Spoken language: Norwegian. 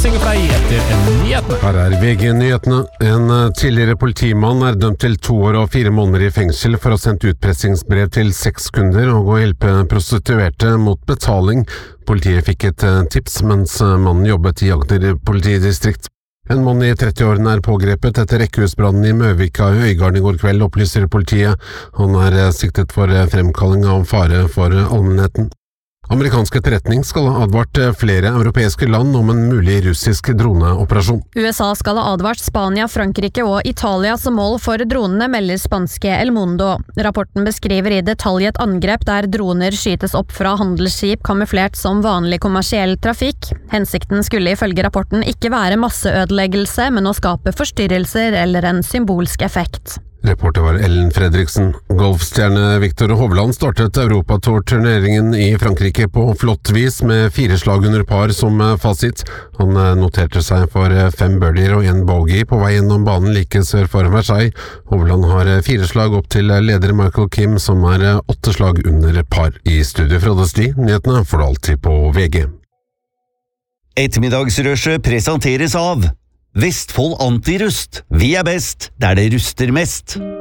svinger for deg etter nyhetene. Her VG-nyhetene. En tidligere politimann dømt til 2 år og 4 måneder i fengsel for å ha sendt utpressingsbrev til 6 kunder og å hjelpe prostituerte mot betaling. Politiet fikk et tips mens mannen jobbet i Agder politidistrikt. En mann i 30-årene pågrepet etter rekkehusbrannen i Møvika i Øygarden i går kveld, opplyser politiet. Han siktet for fremkalling av fare for allmennheten. Amerikansk etterretning skal ha advart flere europeiske land om en mulig russisk droneoperasjon. USA skal ha advart Spania, Frankrike og Italia som mål for dronene, melder spanske El Mundo. Rapporten beskriver i detalj et angrep der droner skytes opp fra handelsskip kamuflert som vanlig kommersiell trafikk. Hensikten skulle ifølge rapporten ikke være masseødeleggelse, men å skape forstyrrelser eller en symbolsk effekt. Reporter var Ellen Fredriksen. Golfstjerne Viktor Hovland startet Europatour-turneringen i Frankrike på flott vis med 4 slag under par som fasit. Han noterte seg for 5 birdier og 1 bogey på vei gjennom banen like sør for Versailles. Hovland har 4 slag opp til leder Michael Kim, som 8 slag under par. I studio Frode Sti, nyhetene får du alltid på VG. Ettermiddagsrushet presenteres av Vestfold Antirust. Vi best der det ruster mest.